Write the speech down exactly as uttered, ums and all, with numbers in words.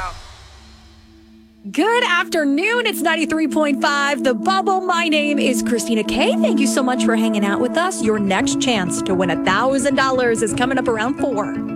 Good afternoon. It's ninety-three point five The Bubble. My name is Christina Kay. Thank you so much for hanging out with us. Your next chance to win one thousand dollars is coming up around four.